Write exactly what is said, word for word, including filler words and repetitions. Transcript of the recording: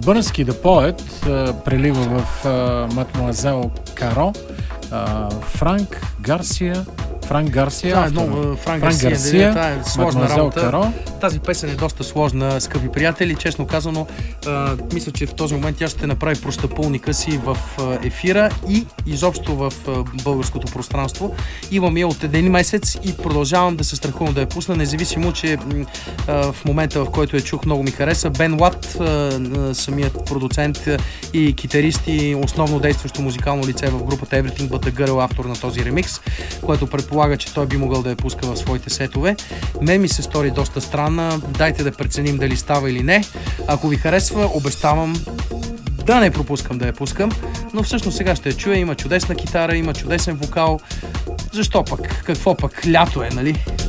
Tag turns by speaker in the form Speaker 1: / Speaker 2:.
Speaker 1: Бърнски да поет прелива в Мадмуазел Каро, Франк Гарсия, Франк Гарсия,
Speaker 2: да, но, Франк,
Speaker 1: Франк
Speaker 2: Гарсия,
Speaker 1: Гарсия,
Speaker 2: това е сложна
Speaker 1: Мадмуазел
Speaker 2: работа.
Speaker 1: Каро.
Speaker 2: Тази песен е доста сложна, скъпи приятели. Честно казано, а, мисля, че в този момент тя ще направи простъпълника си в а, ефира и изобщо в а, българското пространство. Имам я от един месец и продължавам да се страхувам да я пусна, независимо, че а, в момента, в който я чух, много ми хареса. Бен Уат, а, самият продуцент и китарист и основно действащо музикално лице в групата Everything But The Girl, автор на този ремикс, което предполага, че той би могъл да я пуска в своите сетове. Мен ми се стори доста странна. Дайте да преценим дали става или не. Ако ви харесва, обещавам да не пропускам да я пускам, но всъщност сега ще я чуя. Има чудесна китара, има чудесен вокал. Защо пък? Какво пък? Лято е, нали?